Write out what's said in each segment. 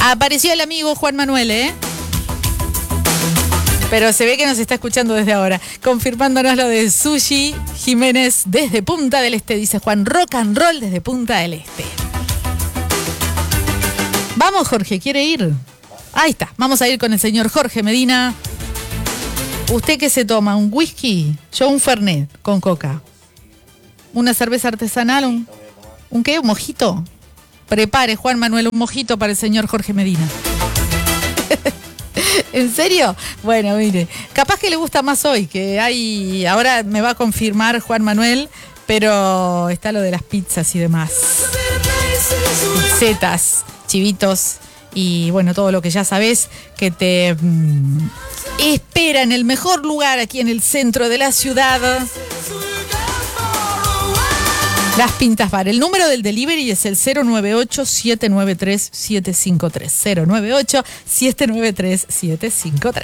Apareció el amigo Juan Manuel, ¿eh? Pero se ve que nos está escuchando desde ahora, confirmándonos lo de Sushi Jiménez desde Punta del Este, dice Juan, rock and roll desde Punta del Este. Vamos, Jorge, ¿quiere ir? Ahí está, vamos a ir con el señor Jorge Medina. ¿Usted qué se toma? ¿Un whisky? Yo un Fernet con coca. ¿Una cerveza artesanal? ¿Un qué? ¿Un mojito? Prepare, Juan Manuel, un mojito para el señor Jorge Medina. ¿En serio? Bueno, mire, capaz que le gusta más hoy, que hay, ahora me va a confirmar Juan Manuel, pero está lo de las pizzas y demás. Setas, chivitos y bueno, todo lo que ya sabés que te espera en el mejor lugar aquí en el centro de la ciudad. Las Pintas Bar. El número del delivery es el 098-793-753. 098-793-753.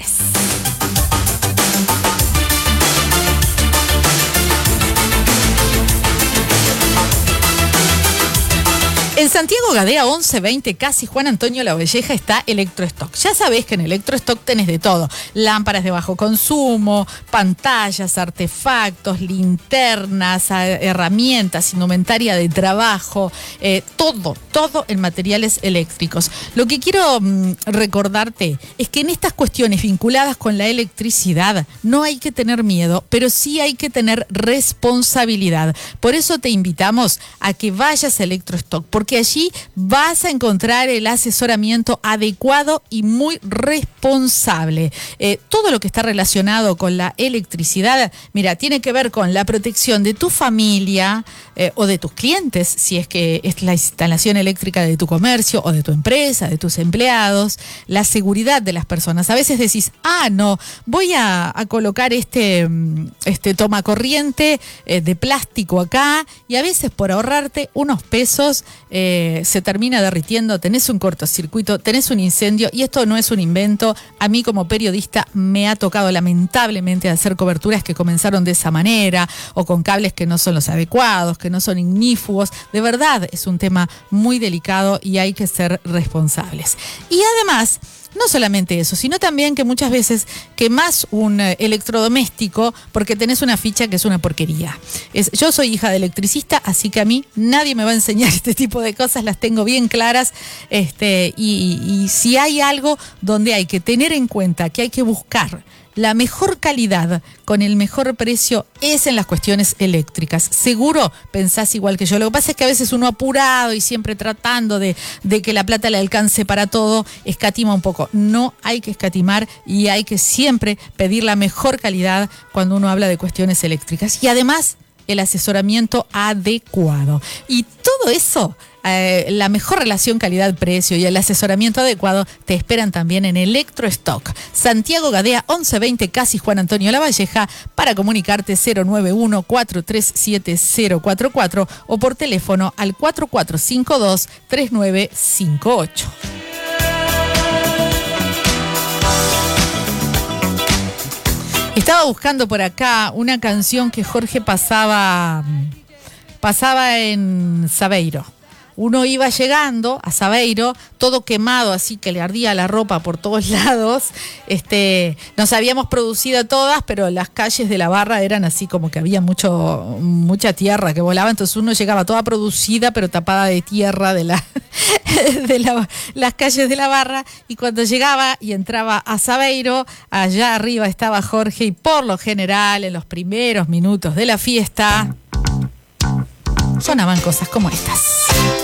En Santiago Gadea 1120, casi Juan Antonio Lavalleja, está Electrostock. Ya sabés que en Electrostock tenés de todo. Lámparas de bajo consumo, pantallas, artefactos, linternas, herramientas, indumentaria de trabajo, todo en materiales eléctricos. Lo que quiero recordarte es que en estas cuestiones vinculadas con la electricidad no hay que tener miedo, pero sí hay que tener responsabilidad. Por eso te invitamos a que vayas a Electrostock, porque allí vas a encontrar el asesoramiento adecuado y muy responsable. Todo lo que está relacionado con la electricidad, mira, tiene que ver con la protección de tu familia o de tus clientes, si es que es la instalación eléctrica de tu comercio o de tu empresa, de tus empleados, la seguridad de las personas. A veces decís, no, voy a colocar este tomacorriente de plástico acá, y a veces por ahorrarte unos pesos se termina derritiendo, tenés un cortocircuito, tenés un incendio, y esto no es un invento. A mí como periodista me ha tocado lamentablemente hacer coberturas que comenzaron de esa manera, o con cables que no son los adecuados, que no son ignífugos. De verdad es un tema muy delicado y hay que ser responsables. Y además, no solamente eso, sino también que muchas veces quemás un electrodoméstico porque tenés una ficha que es una porquería. Yo soy hija de electricista, así que a mí nadie me va a enseñar este tipo de cosas, las tengo bien claras. Y si hay algo donde hay que tener en cuenta que hay que buscar la mejor calidad con el mejor precio, es en las cuestiones eléctricas. Seguro pensás igual que yo. Lo que pasa es que a veces uno apurado y siempre tratando de que la plata le alcance para todo, escatima un poco. No hay que escatimar y hay que siempre pedir la mejor calidad cuando uno habla de cuestiones eléctricas. Y además, el asesoramiento adecuado. Y todo eso, la mejor relación calidad-precio y el asesoramiento adecuado te esperan también en Electrostock. Santiago Gadea 1120, casi Juan Antonio Lavalleja. Para comunicarte 091-437-044 o por teléfono al 4452-3958. Estaba buscando por acá una canción que Jorge pasaba en Sabeiro. Uno iba llegando a Sabeiro, todo quemado, así que le ardía la ropa por todos lados. Nos habíamos producido todas, pero las calles de la barra eran así como que había mucha tierra que volaba. Entonces uno llegaba toda producida, pero tapada de tierra de las calles de la barra. Y cuando llegaba y entraba a Sabeiro, allá arriba estaba Jorge, y por lo general, en los primeros minutos de la fiesta, sonaban cosas como estas.